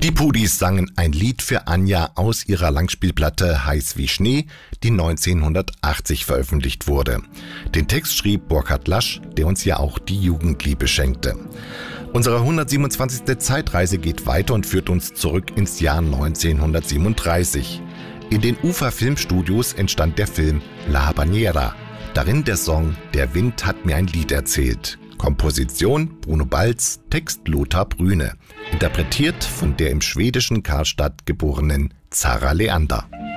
Die Pudis sangen ein Lied für Anja aus ihrer Langspielplatte Heiß wie Schnee, die 1980 veröffentlicht wurde. Den Text schrieb Burkhard Lasch, der uns ja auch die Jugendliebe schenkte. Unsere 127. Zeitreise geht weiter und führt uns zurück ins Jahr 1937. In den UFA Filmstudios entstand der Film La Habanera. Darin der Song Der Wind hat mir ein Lied erzählt. Komposition Bruno Balz, Text Lothar Brühne. Interpretiert von der im schwedischen Karlstad geborenen Zara Leander.